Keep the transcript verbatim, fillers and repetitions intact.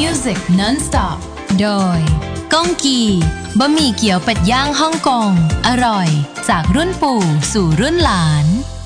Music Non-stop โดยก้องกีบะหมี่เกี๊ยวเป็ดย่างฮ่องกงอร่อยจากรุ่นปู่สู่รุ่นหลาน